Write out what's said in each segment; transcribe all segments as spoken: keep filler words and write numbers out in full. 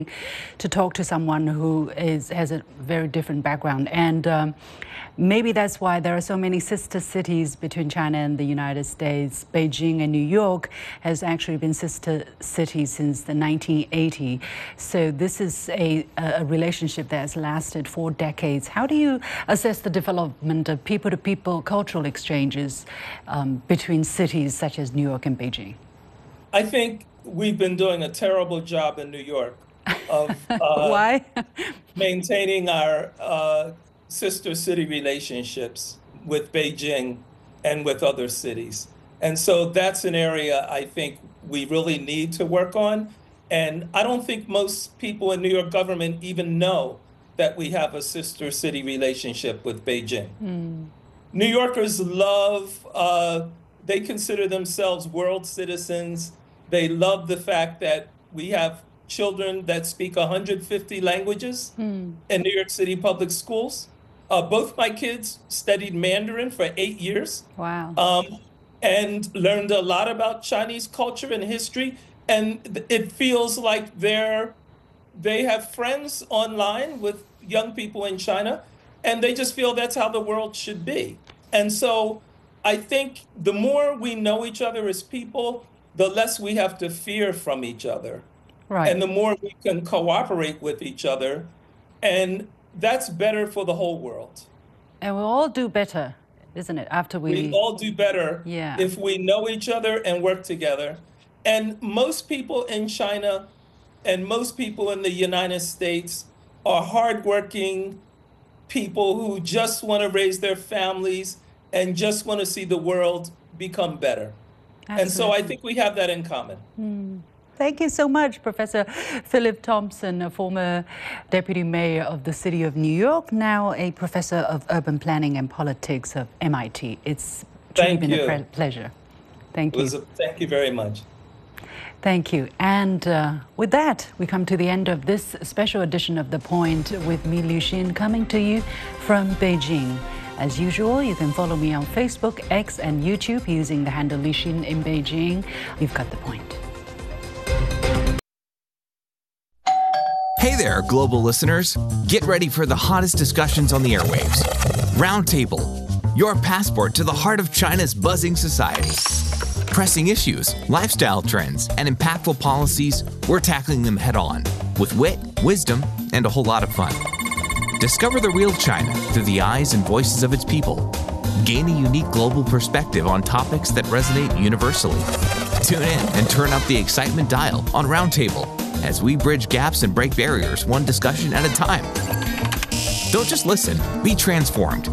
to talk to someone who is has a very different background. And um, maybe that's why there are so many sister cities between China and the United States. Beijing and New York has actually been sister cities since the nineteen eighties. So this is a, a relationship that has lasted for decades. How do you assess the development of people-to-people cultural exchanges um, between cities such as New York and Beijing? I think we've been doing a terrible job in New York of uh, Why? maintaining our uh, sister city relationships with Beijing and with other cities. And so that's an area I think we really need to work on. And I don't think most people in New York government even know that we have a sister city relationship with Beijing. Mm. New Yorkers love, uh, they consider themselves world citizens. They love the fact that we have children that speak one hundred fifty languages hmm. in New York City public schools. Uh, both my kids studied Mandarin for eight years. Wow. Um, and learned a lot about Chinese culture and history. And it feels like they're, they have friends online with young people in China, and they just feel that's how the world should be. And so I think the more we know each other as people, the less we have to fear from each other. Right. And the more we can cooperate with each other. And that's better for the whole world. And we'll all do better, isn't it, after we... We all do better yeah. if we know each other and work together. And most people in China and most people in the United States are hardworking people who just want to raise their families and just want to see the world become better. Absolutely. And so I think we have that in common. Mm. Thank you so much, Professor Philip Thompson, a former deputy mayor of the city of New York, now a professor of urban planning and politics of M I T. It's truly been a pre- pleasure. Thank you. It was a, thank you very much. Thank you. And uh, with that, we come to the end of this special edition of The Point with me, Liu Xin, coming to you from Beijing. As usual, you can follow me on Facebook, X, and YouTube using the handle Liu Xin in Beijing. You've got The Point. Hey there, global listeners. Get ready for the hottest discussions on the airwaves. Roundtable, your passport to the heart of China's buzzing society. Pressing issues, lifestyle trends, and impactful policies, we're tackling them head on with wit, wisdom, and a whole lot of fun. Discover the real China through the eyes and voices of its people. Gain a unique global perspective on topics that resonate universally. Tune in and turn up the excitement dial on Roundtable as we bridge gaps and break barriers one discussion at a time. Don't just listen, be transformed.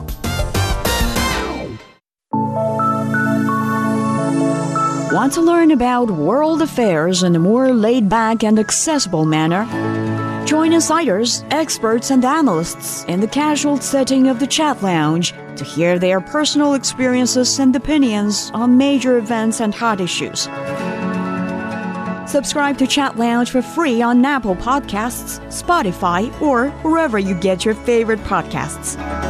Want to learn about world affairs in a more laid-back and accessible manner? Join insiders, experts, and analysts in the casual setting of the Chat Lounge to hear their personal experiences and opinions on major events and hot issues. Subscribe to Chat Lounge for free on Apple Podcasts, Spotify, or wherever you get your favorite podcasts.